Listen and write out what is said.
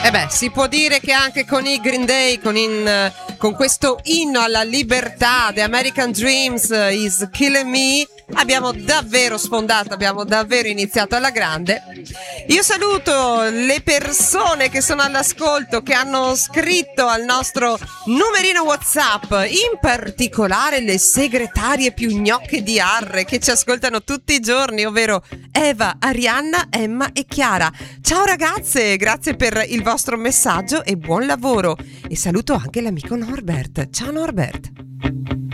E beh, si può dire che anche con i Green Day, con questo inno alla libertà, The American Dreams is Killing Me, abbiamo davvero sfondato, abbiamo davvero iniziato alla grande. Io saluto le persone che sono all'ascolto, che hanno scritto al nostro numerino WhatsApp, in particolare le segretarie più gnocche di Arre che ci ascoltano tutti i giorni, ovvero Eva, Arianna, Emma e Chiara. Ciao ragazze, grazie per il vostro messaggio e buon lavoro. E saluto anche l'amico Norbert. Ciao Norbert.